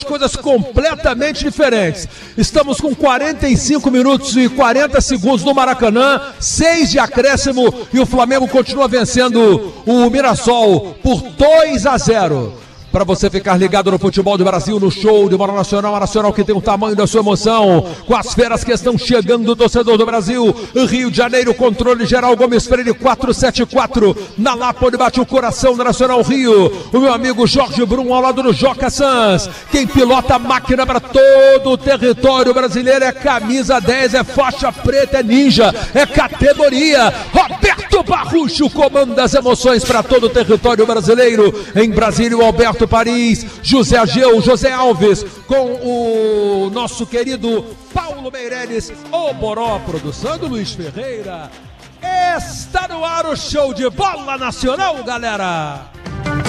coisas completamente diferentes. Estamos com 45 minutos e 40 segundos no Maracanã, 6 de acréscimo e o Flamengo continua vencendo o Mirassol por 2-0. Para você ficar ligado no futebol do Brasil, no show de bola nacional, a Nacional que tem o tamanho da sua emoção, com as feras que estão chegando do torcedor do Brasil, Rio de Janeiro, controle geral, Gomes Freire 474, na Lapa onde bate o coração da Nacional Rio, o meu amigo Jorge Brum ao lado do Joca Sanz, quem pilota a máquina para todo o território brasileiro é camisa 10, é faixa preta, é ninja, é categoria, Roberto Barrucho comanda as emoções para todo o território brasileiro, em Brasília o Alberto Paris, José Ageu, José Alves, com o nosso querido Paulo Meireles, o Boró, produção do Luiz Ferreira. Está no ar o show de bola nacional, galera!